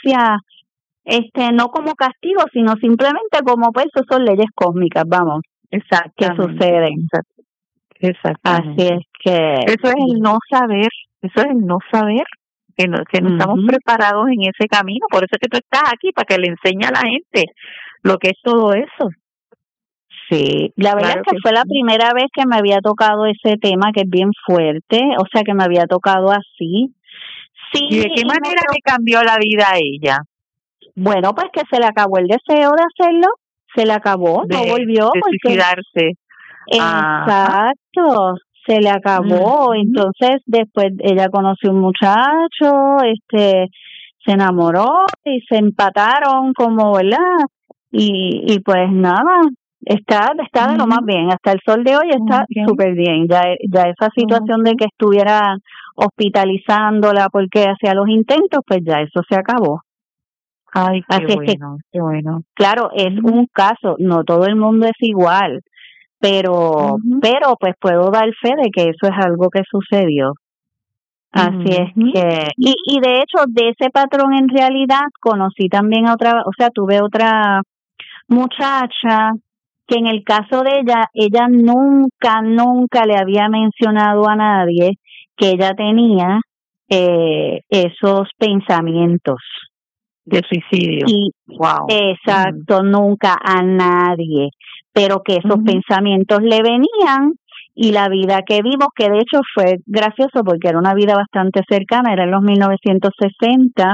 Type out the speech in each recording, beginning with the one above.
consecuencia, no como castigo, sino simplemente como pues eso son leyes cósmicas, vamos, que suceden. Exactamente. Así es que eso es el no saber, que no estamos preparados en ese camino. Por eso es que tú estás aquí, para que le enseñe a la gente lo que es todo eso. Sí, la verdad es que fue la primera vez que me había tocado ese tema, que es bien fuerte, o sea, que me había tocado así. Sí. ¿Y de qué manera le cambió la vida a ella? Bueno, pues que se le acabó el deseo de hacerlo, se le acabó, no volvió. De suicidarse. Exacto, se le acabó. Entonces, después ella conoció un muchacho, se enamoró y se empataron como, ¿verdad? Y pues nada, está de lo más bien, hasta el sol de hoy está súper bien. Ya esa situación de que estuviera hospitalizándola porque hacía los intentos, pues ya eso se acabó. Ay, qué bueno. Claro, es un caso, no todo el mundo es igual, pero pues puedo dar fe de que eso es algo que sucedió. Así es que, y de hecho, de ese patrón en realidad conocí también a otra, o sea, tuve otra muchacha que en el caso de ella nunca le había mencionado a nadie que ella tenía esos pensamientos de suicidio. Y, exacto, nunca a nadie, pero que esos pensamientos le venían, y la vida que vimos, que de hecho fue gracioso porque era una vida bastante cercana, era en los 1960,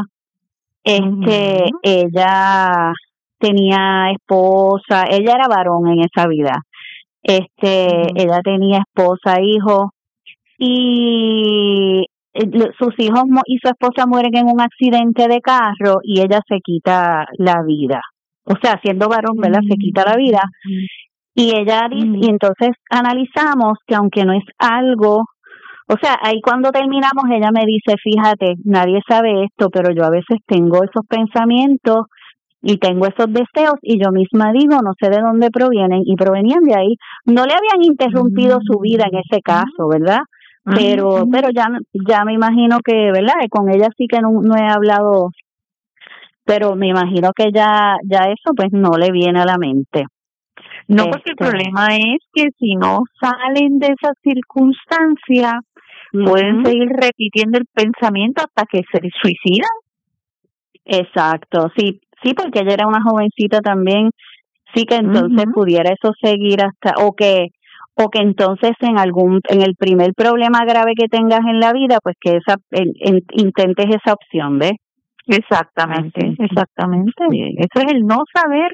ella tenía esposa, ella era varón en esa vida, ella tenía esposa, hijo, y sus hijos y su esposa mueren en un accidente de carro y ella se quita la vida. O sea, siendo varón, ¿verdad? Se quita la vida. Y ella dice, y entonces analizamos que aunque no es algo, o sea, ahí cuando terminamos ella me dice, fíjate, nadie sabe esto, pero yo a veces tengo esos pensamientos y tengo esos deseos y yo misma digo, no sé de dónde provienen, y provenían de ahí. No le habían interrumpido su vida en ese caso, ¿verdad? Pero ya me imagino que, ¿verdad? Con ella sí que no he hablado, pero me imagino que ya eso pues no le viene a la mente. No, porque el problema es que si no salen de esa circunstancia, pueden seguir repitiendo el pensamiento hasta que se suicidan. Exacto, sí, porque ella era una jovencita también, sí que entonces pudiera eso seguir hasta, o que entonces en el primer problema grave que tengas en la vida, pues que intentes esa opción, ¿ves? Exactamente. Eso es el no saber.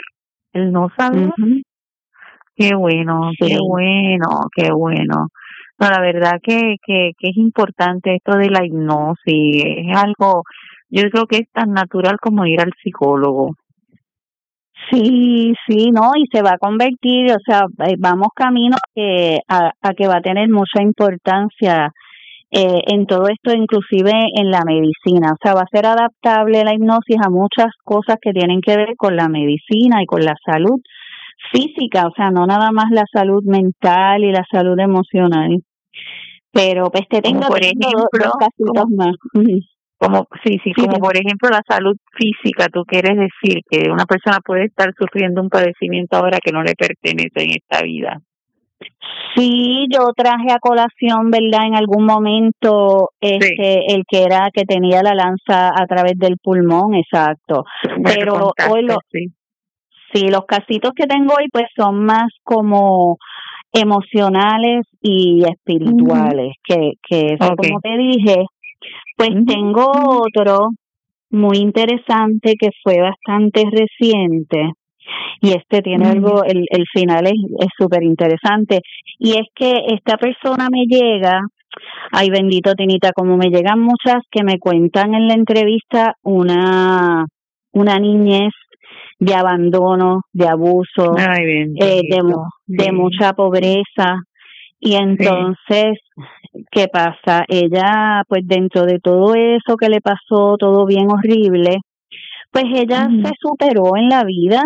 Qué bueno, qué bueno. No, la verdad que es importante esto de la hipnosis, es algo, yo creo que es tan natural como ir al psicólogo. Sí, no, y se va a convertir, o sea, vamos camino a que va a tener mucha importancia en todo esto, inclusive en la medicina. O sea, va a ser adaptable la hipnosis a muchas cosas que tienen que ver con la medicina y con la salud física, o sea, no nada más la salud mental y la salud emocional. Pero pues te tengo, por ejemplo, dos casitos más. Como por ejemplo la salud física, tú quieres decir que una persona puede estar sufriendo un padecimiento ahora que no le pertenece en esta vida. Sí, yo traje a colación, ¿verdad? En algún momento, el que tenía la lanza a través del pulmón, exacto. Pero hoy los casitos que tengo hoy pues son más como emocionales y espirituales, que eso, como te dije, pues tengo otro muy interesante que fue bastante reciente, y tiene algo, el final es súper interesante, y es que esta persona me llega, ay bendito Tinita, como me llegan muchas que me cuentan en la entrevista una niñez de abandono, de abuso, de mucha pobreza. Y entonces, ¿qué pasa? Ella, pues dentro de todo eso que le pasó, todo bien horrible, pues ella se superó en la vida,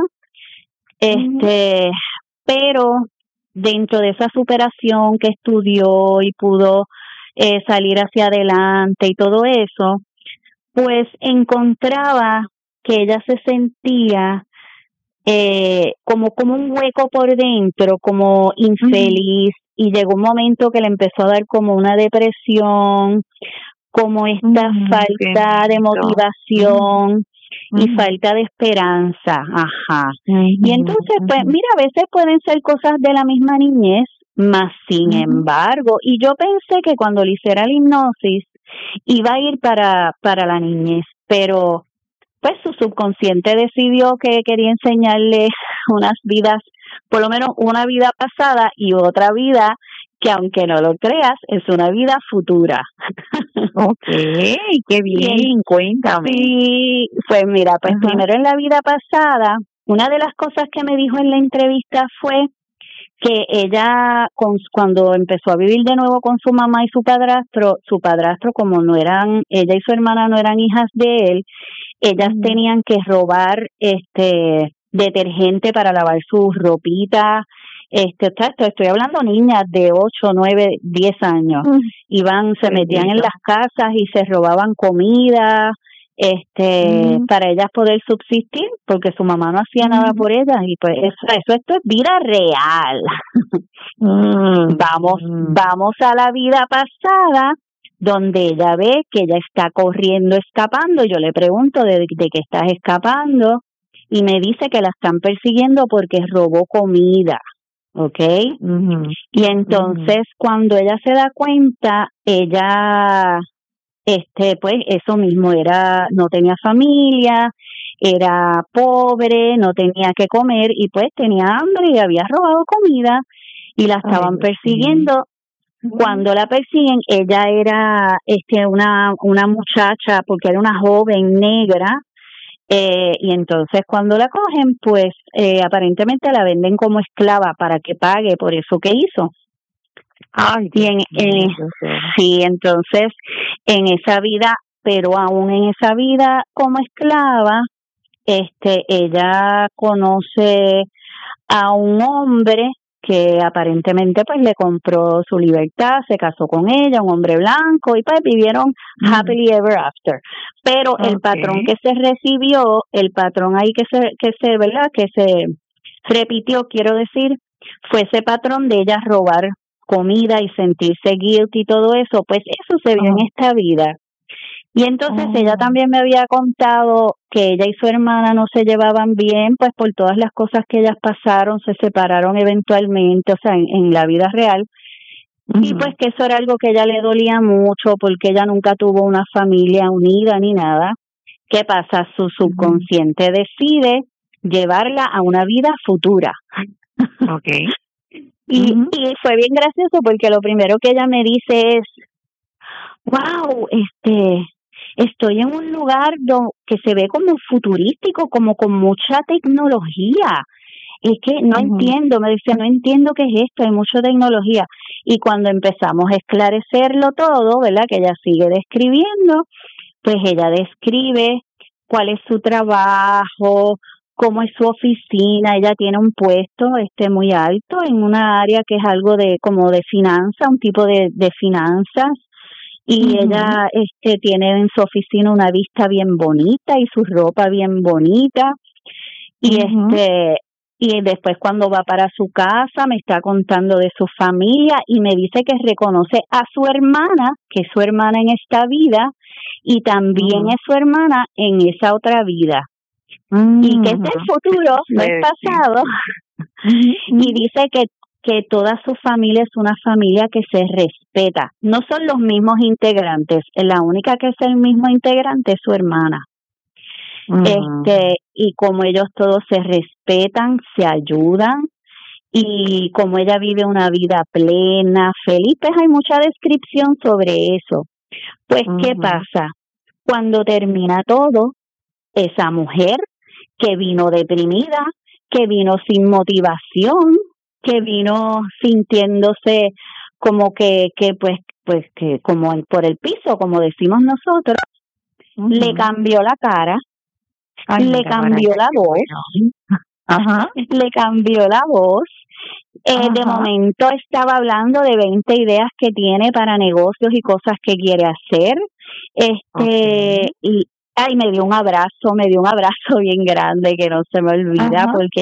pero dentro de esa superación que estudió y pudo salir hacia adelante y todo eso, pues encontraba que ella se sentía como un hueco por dentro, como infeliz, y llegó un momento que le empezó a dar como una depresión, como esta falta de motivación y falta de esperanza, ajá. Y entonces, pues, mira, a veces pueden ser cosas de la misma niñez, más sin embargo, y yo pensé que cuando le hiciera la hipnosis iba a ir para la niñez, pero pues su subconsciente decidió que quería enseñarle unas vidas, por lo menos una vida pasada y otra vida que, aunque no lo creas, es una vida futura. Okay, qué bien, cuéntame. Sí, pues mira, pues primero en la vida pasada, una de las cosas que me dijo en la entrevista fue que ella, cuando empezó a vivir de nuevo con su mamá y su padrastro como no eran, ella y su hermana no eran hijas de él, ellas tenían que robar detergente para lavar sus ropitas. Estoy hablando niñas de 8, 9, 10 años. Se metían en las casas y se robaban comida para ellas poder subsistir, porque su mamá no hacía nada por ellas, y pues esto es vida real. Vamos a la vida pasada, donde ella ve que ella está corriendo, escapando. Yo le pregunto de qué estás escapando, y me dice que la están persiguiendo porque robó comida, ¿ok? Y entonces cuando ella se da cuenta, ella pues eso mismo, no tenía familia, era pobre, no tenía que comer, y pues tenía hambre y había robado comida y la estaban persiguiendo. Cuando la persiguen, ella era una muchacha, porque era una joven negra, y entonces cuando la cogen, pues aparentemente la venden como esclava para que pague por eso que hizo. Sí, entonces en esa vida, pero aún en esa vida como esclava, ella conoce a un hombre que aparentemente pues le compró su libertad, se casó con ella, un hombre blanco, y pues vivieron happily ever after. Pero el patrón que se recibió, el patrón ahí que se repitió, quiero decir, fue ese patrón de ella robar comida y sentirse guilty y todo eso, pues eso se vio en esta vida. Y entonces ella también me había contado que ella y su hermana no se llevaban bien, pues por todas las cosas que ellas pasaron, se separaron eventualmente, o sea, en la vida real. Y pues que eso era algo que a ella le dolía mucho, porque ella nunca tuvo una familia unida ni nada. ¿Qué pasa? Su subconsciente decide llevarla a una vida futura. Y fue bien gracioso, porque lo primero que ella me dice es: wow, estoy en un lugar que se ve como futurístico, como con mucha tecnología. Es que no entiendo, me decía, no entiendo qué es esto, hay mucha tecnología. Y cuando empezamos a esclarecerlo todo, ¿verdad?, que ella sigue describiendo, pues ella describe cuál es su trabajo, cómo es su oficina. Ella tiene un puesto muy alto en una área que es algo como de finanzas, un tipo de finanzas. Y ella tiene en su oficina una vista bien bonita y su ropa bien bonita. Y y después, cuando va para su casa, me está contando de su familia y me dice que reconoce a su hermana, que es su hermana en esta vida, y también es su hermana en esa otra vida. Y que es del futuro, no es pasado. Y dice que toda su familia es una familia que se respeta. No son los mismos integrantes. La única que es el mismo integrante es su hermana. Y como ellos todos se respetan, se ayudan, y como ella vive una vida plena, feliz, pues hay mucha descripción sobre eso. Pues, ¿qué pasa? Cuando termina todo, esa mujer que vino deprimida, que vino sin motivación, que vino sintiéndose como que como por el piso, como decimos nosotros, le cambió la cara, le cambió la voz, le cambió la voz. De momento estaba hablando de 20 ideas que tiene para negocios y cosas que quiere hacer. Ay, me dio un abrazo bien grande que no se me olvida, porque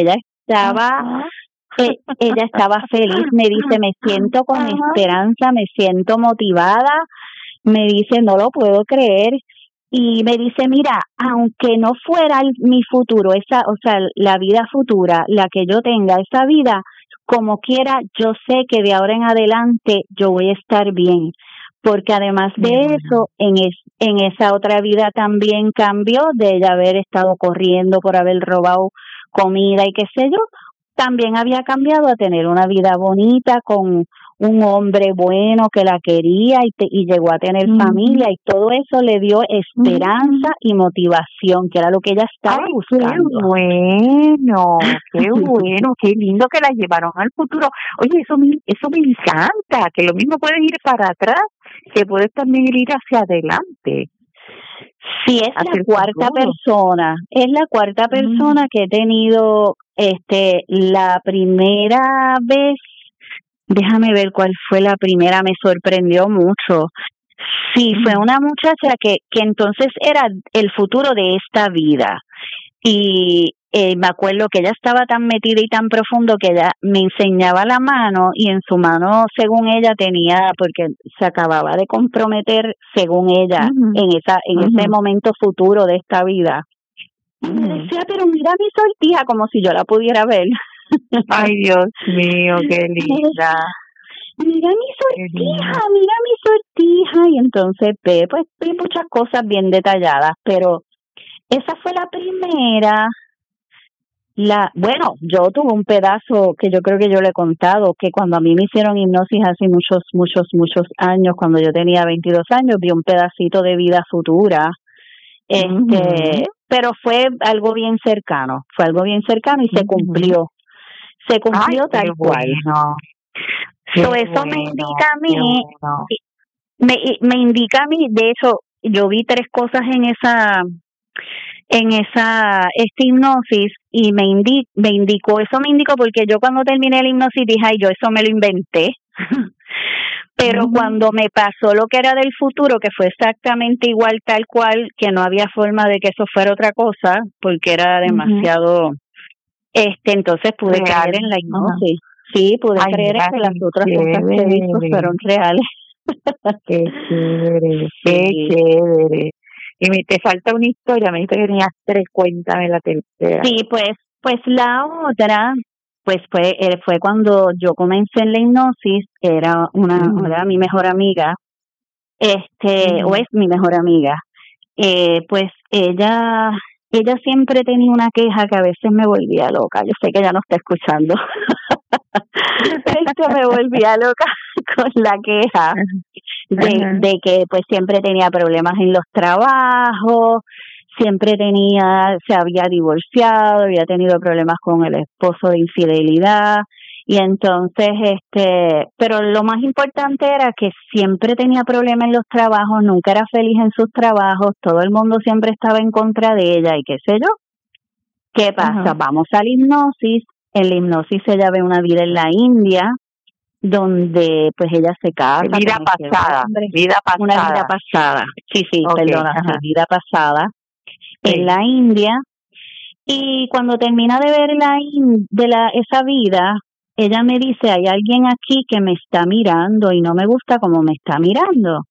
ella estaba feliz, me dice, me siento con esperanza, me siento motivada, me dice, no lo puedo creer, y me dice, mira, aunque no fuera mi futuro, o sea, la vida futura, la que yo tenga, esa vida, como quiera, yo sé que de ahora en adelante yo voy a estar bien, porque además de eso, en esa otra vida también cambió de ella haber estado corriendo por haber robado comida y qué sé yo, también había cambiado a tener una vida bonita con un hombre bueno que la quería y llegó a tener familia, y todo eso le dio esperanza y motivación, que era lo que ella estaba buscando. Qué bueno, qué lindo que la llevaron al futuro. Oye, eso me encanta, que lo mismo puedes ir para atrás, que puedes también ir hacia adelante. Sí, es la cuarta persona que he tenido. La primera vez, déjame ver cuál fue la primera, me sorprendió mucho. Sí, fue una muchacha que entonces era el futuro de esta vida. Y me acuerdo que ella estaba tan metida y tan profundo que ella me enseñaba la mano, y en su mano, según ella, tenía, porque se acababa de comprometer, según ella, en ese momento futuro de esta vida. Y me decía, pero mira mi sortija, como si yo la pudiera ver. Ay, Dios mío, qué linda. Mira mi sortija. Y entonces ve muchas cosas bien detalladas, pero esa fue la primera. Bueno, yo tuve un pedazo que yo creo que yo le he contado, que cuando a mí me hicieron hipnosis hace muchos años, cuando yo tenía 22 años, vi un pedacito de vida futura. Pero fue algo bien cercano y se cumplió. Tal cual. Eso me indica a mí, me indica a mí, de hecho, yo vi 3 cosas en esta hipnosis, y me indicó porque yo cuando terminé la hipnosis dije, ay, yo eso me lo inventé. Pero cuando me pasó lo que era del futuro, que fue exactamente igual, tal cual, que no había forma de que eso fuera otra cosa, porque era demasiado, entonces pude creer en la hipnosis. Sí, pude creer en que las otras cosas que he visto fueron reales. Qué chévere, qué chévere. Y te falta una historia, me dijiste que tenías 3, cuéntame la tercera. Sí, pues la otra, pues fue cuando yo comencé en la hipnosis, era era mi mejor amiga, o es mi mejor amiga. Pues ella siempre tenía una queja que a veces me volvía loca. Yo sé que ella no está escuchando. Me volvía loca con la queja de que pues siempre tenía problemas en los trabajos, se había divorciado, había tenido problemas con el esposo de infidelidad, y entonces pero lo más importante era que siempre tenía problemas en los trabajos, nunca era feliz en sus trabajos, todo el mundo siempre estaba en contra de ella y qué sé yo. ¿Qué pasa? Vamos a la hipnosis. En la hipnosis ella ve una vida en la India, donde pues ella se casa. Una vida pasada. Sí, perdona, vida pasada en la India. Y cuando termina de ver esa vida, ella me dice, hay alguien aquí que me está mirando y no me gusta como me está mirando.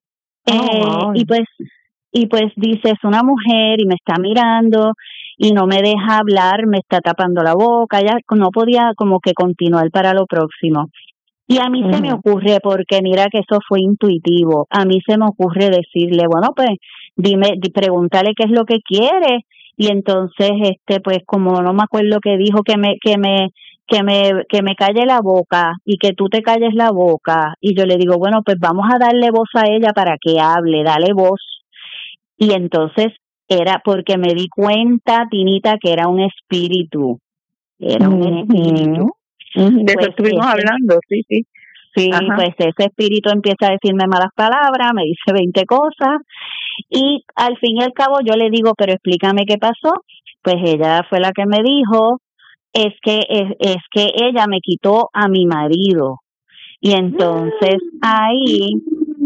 Y pues dice, es una mujer y me está mirando y no me deja hablar, me está tapando la boca. Ella no podía como que continuar para lo próximo. Y a mí se me ocurre, porque mira que eso fue intuitivo, a mí se me ocurre decirle, bueno, pues pregúntale qué es lo que quiere. Y entonces pues como no me acuerdo qué dijo, que me calle la boca y que tú te calles la boca. Y yo le digo, bueno, pues vamos a darle voz a ella para que hable, dale voz. Y entonces era porque me di cuenta, Tinita, que era un espíritu. Era un espíritu. De eso estuvimos hablando, sí. Sí, pues ese espíritu empieza a decirme malas palabras, me dice 20 cosas, y al fin y al cabo yo le digo, pero explícame qué pasó. Pues ella fue la que me dijo, es que ella me quitó a mi marido. Y entonces ahí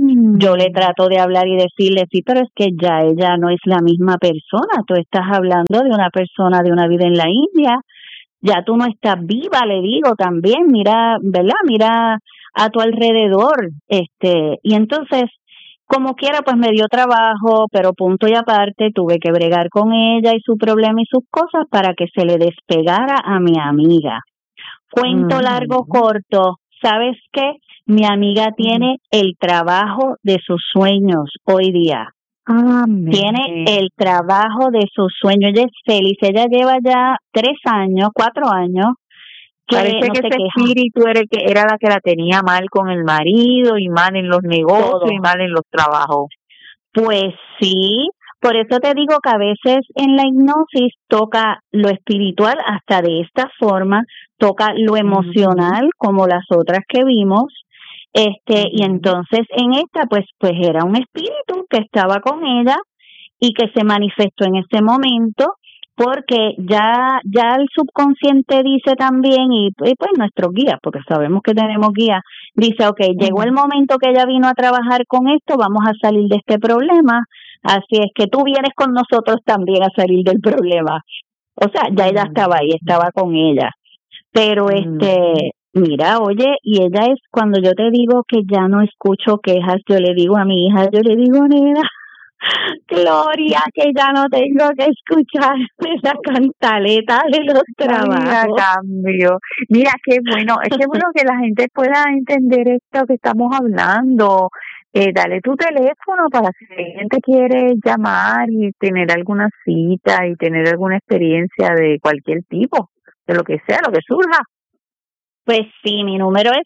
Yo le trato de hablar y decirle, sí, pero es que ya ella no es la misma persona. Tú estás hablando de una persona de una vida en la India. Ya tú no estás viva, le digo también. Mira, ¿verdad? Mira a tu alrededor. Y entonces, como quiera, pues me dio trabajo, pero punto y aparte, tuve que bregar con ella y su problema y sus cosas para que se le despegara a mi amiga. Cuento largo, corto. ¿Sabes qué? Mi amiga tiene el trabajo de sus sueños hoy día. Tiene el trabajo de sus sueños. Ella es feliz. Ella lleva ya 4 años. Parece que ese espíritu era la que la tenía mal con el marido y mal en los negocios y mal en los trabajos. Pues sí. Por eso te digo que a veces en la hipnosis toca lo espiritual hasta de esta forma, toca lo emocional como las otras que vimos, y entonces en esta pues era un espíritu que estaba con ella y que se manifestó en ese momento, porque ya el subconsciente dice también, y pues nuestros guías, porque sabemos que tenemos guías, dice, okay, llegó el momento que ella vino a trabajar con esto, vamos a salir de este problema, así es que tú vienes con nosotros también a salir del problema. O sea, ya ella estaba ahí, estaba con ella. Pero mira, oye, y ella es, cuando yo te digo que ya no escucho quejas, yo le digo a mi hija, nena, Gloria, que ya no tengo que escuchar esa cantaleta de los trabajos. Cambio. Mira, qué bueno, es que bueno que la gente pueda entender esto que estamos hablando. Dale tu teléfono para si la gente quiere llamar y tener alguna cita y tener alguna experiencia de cualquier tipo, de lo que sea, lo que surja. Pues sí, mi número es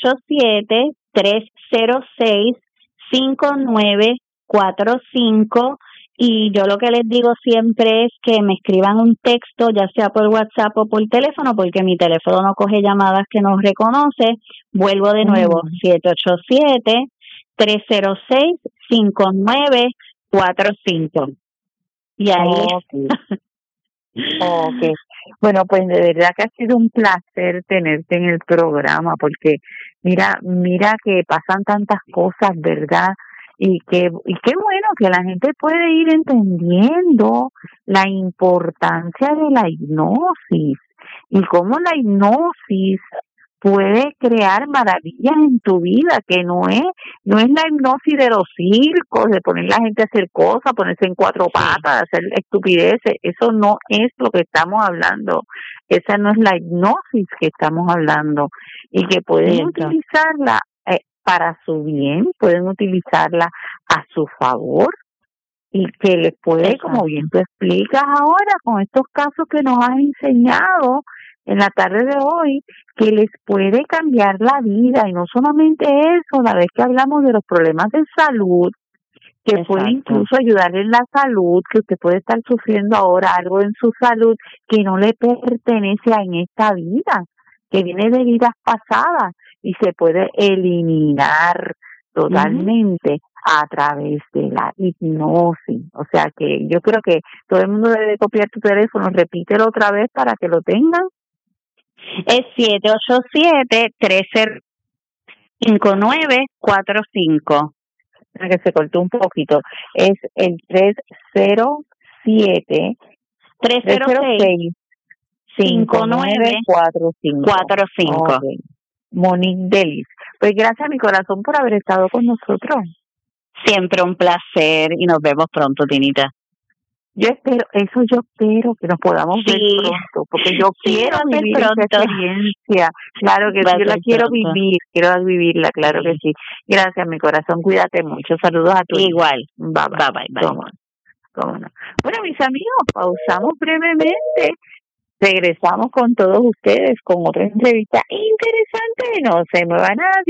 787-306-5945 y yo lo que les digo siempre es que me escriban un texto, ya sea por WhatsApp o por teléfono, porque mi teléfono no coge llamadas que no reconoce. Vuelvo de nuevo, 787-306-5945. Y ahí... Okay. Bueno, pues de verdad que ha sido un placer tenerte en el programa, porque mira que pasan tantas cosas, ¿verdad? Y qué bueno que la gente puede ir entendiendo la importancia de la hipnosis y cómo la hipnosis puede crear maravillas en tu vida, que no es la hipnosis de los circos, de poner a la gente a hacer cosas, ponerse en 4 patas, hacer estupideces. Eso no es lo que estamos hablando. Esa no es la hipnosis que estamos hablando. Y que pueden utilizarla para su bien, pueden utilizarla a su favor, y que les puede, como bien tú explicas ahora, con estos casos que nos has enseñado en la tarde de hoy, que les puede cambiar la vida. Y no solamente eso, la vez que hablamos de los problemas de salud, que puede incluso ayudarle en la salud, que usted puede estar sufriendo ahora algo en su salud que no le pertenece en esta vida, que viene de vidas pasadas y se puede eliminar totalmente a través de la hipnosis. O sea que yo creo que todo el mundo debe copiar tu teléfono, repítelo otra vez para que lo tengan. Es 787-306-5945. Que se cortó un poquito. Es el 306-5945. Okay. Monique Delis. Pues gracias, mi corazón, por haber estado con nosotros. Siempre un placer y nos vemos pronto, Tinita. Yo espero que nos podamos ver pronto, porque yo quiero vivir esta experiencia. Claro que sí, yo la quiero vivirla, claro que sí. Gracias, mi corazón, cuídate mucho. Saludos a tu igual. Bye. ¿Cómo no? Bueno, mis amigos, pausamos brevemente. Regresamos con todos ustedes con otra entrevista interesante. No se muevan nadie.